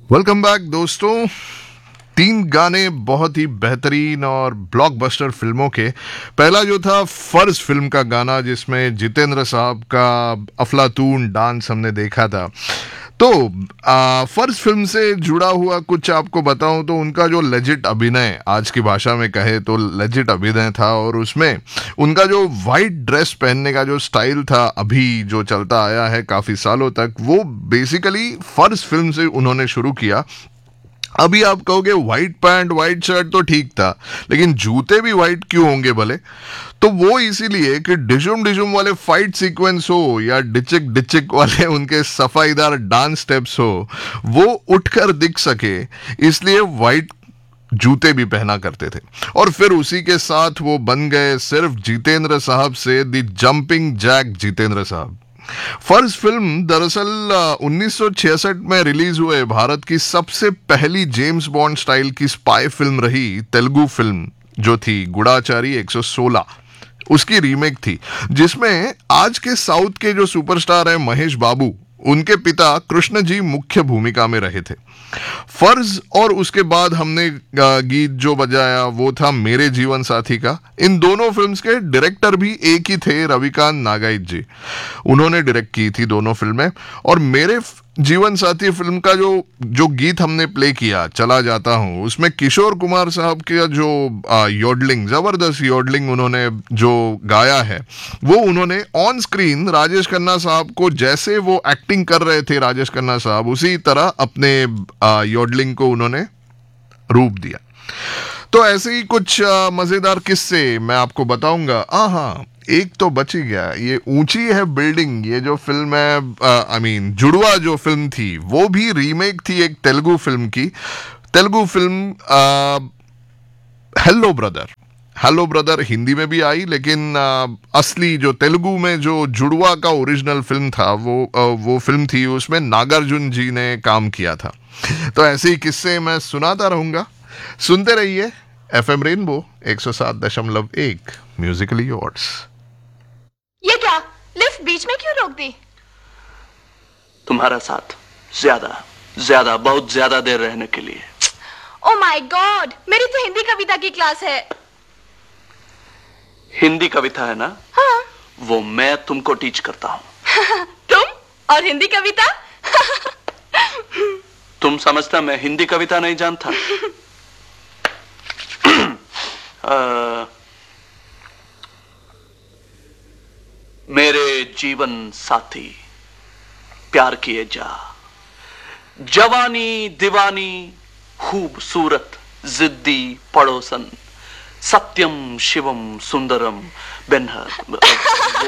Welcome back दोस्तों। 3 गाने बहुत ही बेहतरीन और ब्लॉकबस्टर फिल्मों के। पहला जो था फर्ज फिल्म का गाना, जिसमें जितेंद्र साहब का अफलातून डांस हमने देखा था। तो फर्ज फिल्म से जुड़ा हुआ कुछ आपको बताऊं तो उनका जो लेजिट अभिनय, आज की भाषा में कहे तो लेजिट अभिनय था, और उसमें उनका जो वाइट ड्रेस पहनने का जो स्टाइल था, अभी जो चलता आया है काफी सालों तक, वो बेसिकली फर्ज फिल्म से उन्होंने शुरू किया। अभी आप कहोगे व्हाइट पैंट व्हाइट शर्ट तो ठीक था, लेकिन जूते भी व्हाइट क्यों होंगे भले? तो वो इसीलिए कि डिशुम डिशुम वाले फाइट सीक्वेंस हो या डिचिक डिचिक वाले उनके सफाईदार डांस स्टेप्स हो, वो उठकर दिख सके, इसलिए व्हाइट जूते भी पहना करते थे। और फिर उसी के साथ वो बन गए सिर्फ जितेंद्र साहब से द जंपिंग जैक जितेंद्र साहब। फर्ज फिल्म दरअसल 1966 में रिलीज हुए भारत की सबसे पहली जेम्स बॉन्ड स्टाइल की स्पाई फिल्म रही। तेलुगु फिल्म जो थी गुड़ाचारी 116, उसकी रीमेक थी, जिसमें आज के साउथ के जो सुपरस्टार हैं महेश बाबू, उनके पिता कृष्ण जी मुख्य भूमिका में रहे थे। फर्ज और उसके बाद हमने गीत जो बजाया वो था मेरे जीवन साथी का। इन दोनों फिल्म्स के डायरेक्टर भी एक ही थे, रविकांत नागाइट जी। उन्होंने डायरेक्ट की थी दोनों फिल्में। और मेरे जीवन साथी फिल्म का जो गीत हमने प्ले किया, चला जाता हूं, उसमें किशोर कुमार साहब का जो योडलिंग, जबरदस्त योडलिंग उन्होंने जो गाया है, वो उन्होंने ऑन स्क्रीन राजेश खन्ना साहब को, जैसे वो एक्टिंग कर रहे थे राजेश खन्ना साहब, उसी तरह अपने योडलिंग को उन्होंने रूप दिया। तो ऐसे ही कुछ मजेदार किस्से मैं आपको बताऊंगा। हाँ, एक तो बच ही गया, ये ऊंची है बिल्डिंग, ये जो फिल्म है, जुड़वा जो फिल्म थी, वो भी रीमेक थी एक तेलुगु फिल्म की। Telugu film hello brother. Hello brother Hindi में भी आई, लेकिन असली जो तेलुगु में जो जुड़वा का ओरिजिनल फिल्म था, वो फिल्म थी, उसमें नागार्जुन जी ने काम किया था। तो ऐसे ही किस्से मैं सुनाता रहूंगा। सुनते रहिए एफएम रेनबो 107.1 म्यूजिकली योर्स। ये क्या, लिफ्ट बीच में क्यों रोक दी? तुम्हारा साथ ज्यादा बहुत ज्यादा देर रहने के लिए। ओ माय गॉड, मेरी तो हिंदी कविता की क्लास है। हिंदी कविता है ना? हाँ। वो मैं तुमको टीच करता हूँ। तुम और हिंदी कविता? तुम समझता मैं हिंदी कविता नहीं जानता? मेरे जीवन साथी प्यार किए जा, जवानी दीवानी खूबसूरत जिद्दी पड़ोसन, सत्यम शिवम सुंदरम बेनहर।